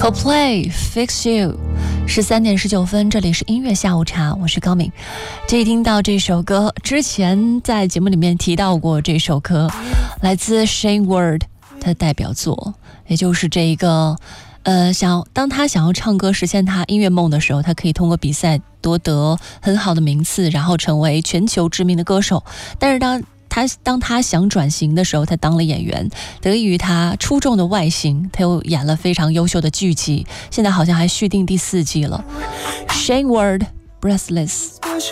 Coldplay Fix You。 13:19，这里是音乐下午茶，我是高敏。这一听到这首歌，之前在节目里面提到过这首歌，来自 Shane Ward 他的代表作，也就是这一个当他想要唱歌实现他音乐梦的时候，他可以通过比赛夺得很好的名次，然后成为全球知名的歌手。但是当他想转型的时候，他当了演员，得益于他出众的外形，他又演了非常优秀的剧集，现在好像还续订第4季了。Shane Ward Breathless。